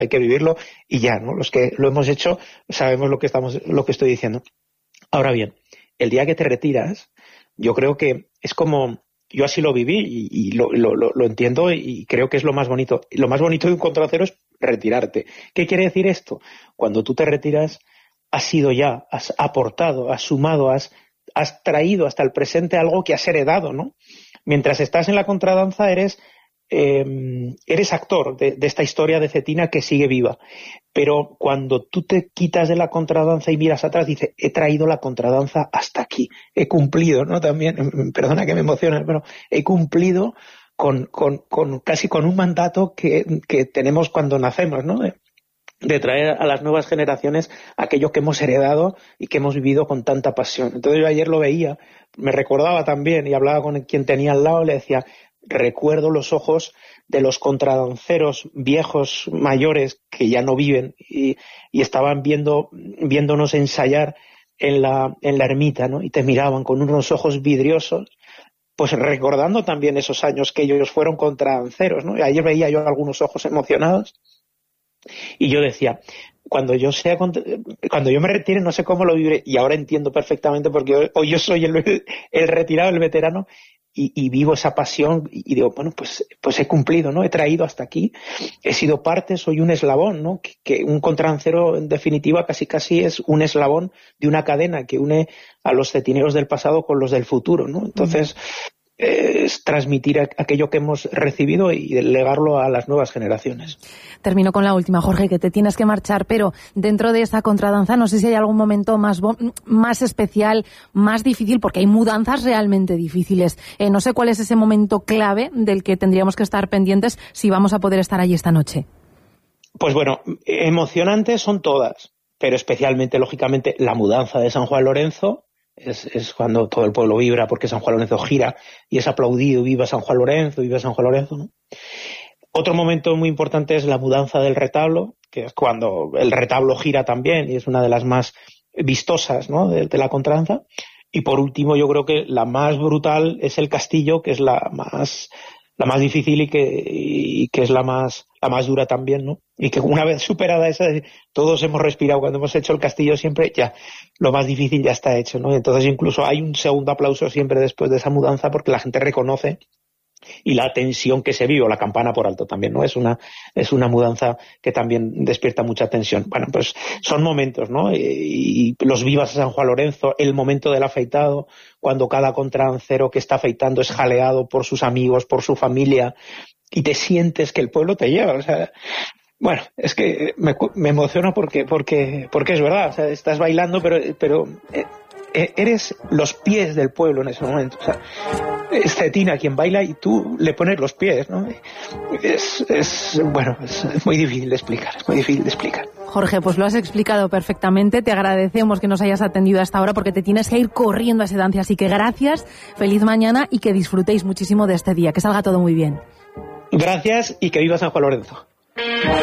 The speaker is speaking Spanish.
hay que vivirlo y ya, ¿no? Los que lo hemos hecho sabemos lo que estoy diciendo. Ahora bien, el día que te retiras, yo creo que es como... Yo así lo viví y lo entiendo y creo que es lo más bonito. Lo más bonito de un contracero es retirarte. ¿Qué quiere decir esto? Cuando tú te retiras, has sido ya, has aportado, has sumado, has traído hasta el presente algo que has heredado, ¿no? Mientras estás en la contradanza eres actor de esta historia de Cetina que sigue viva. Pero cuando tú te quitas de la contradanza y miras atrás, dices, he traído la contradanza hasta aquí, he cumplido, ¿no? También, perdona que me emocione, pero he cumplido casi con un mandato que tenemos cuando nacemos, ¿no? De traer a las nuevas generaciones aquello que hemos heredado y que hemos vivido con tanta pasión. Entonces yo ayer lo veía, me recordaba también y hablaba con quien tenía al lado, le decía, recuerdo los ojos de los contradanceros viejos, mayores, que ya no viven y estaban viéndonos ensayar en la ermita, ¿no? Y te miraban con unos ojos vidriosos, pues recordando también esos años que ellos fueron contradanceros, ¿no? Y ayer veía yo algunos ojos emocionados y yo decía, cuando yo me retire no sé cómo lo viviré, y ahora entiendo perfectamente porque hoy yo soy el retirado, el veterano, y vivo esa pasión y digo, bueno, pues he cumplido, ¿no? He traído hasta aquí, he sido parte, soy un eslabón, ¿no? Que un contradancero en definitiva casi es un eslabón de una cadena que une a los cetineros del pasado con los del futuro, ¿no? Entonces es transmitir aquello que hemos recibido y legarlo a las nuevas generaciones. Termino con la última, Jorge, que te tienes que marchar, pero dentro de esa contradanza no sé si hay algún momento más especial, más difícil, porque hay mudanzas realmente difíciles. No sé cuál es ese momento clave del que tendríamos que estar pendientes si vamos a poder estar allí esta noche. Pues bueno, emocionantes son todas, pero especialmente, lógicamente, la mudanza de San Juan Lorenzo. Es cuando todo el pueblo vibra porque San Juan Lorenzo gira y es aplaudido, viva San Juan Lorenzo, ¿no? Otro momento muy importante es la mudanza del retablo, que es cuando el retablo gira también y es una de las más vistosas, ¿no? de la contradanza. Y por último, yo creo que la más brutal es el castillo, que es la más difícil y que es la más dura también, ¿no? Y que una vez superada esa, todos hemos respirado cuando hemos hecho el castillo, siempre ya lo más difícil ya está hecho, ¿no? Entonces incluso hay un segundo aplauso siempre después de esa mudanza porque la gente reconoce y la tensión que se vive, o la campana por alto también, ¿no? Es una mudanza que también despierta mucha tensión. Bueno, pues son momentos, ¿no? Y los vivas de San Juan Lorenzo, el momento del afeitado, cuando cada contradancero que está afeitando es jaleado por sus amigos, por su familia, y te sientes que el pueblo te lleva, o sea... Bueno, es que me emociona porque es verdad, o sea, estás bailando, pero eres los pies del pueblo en ese momento, o sea, es Cetina quien baila y tú le pones los pies, ¿no? Es muy difícil de explicar, Jorge, pues lo has explicado perfectamente, te agradecemos que nos hayas atendido hasta ahora porque te tienes que ir corriendo a Sedancia, así que gracias, feliz mañana y que disfrutéis muchísimo de este día, que salga todo muy bien. Gracias y que viva San Juan Lorenzo.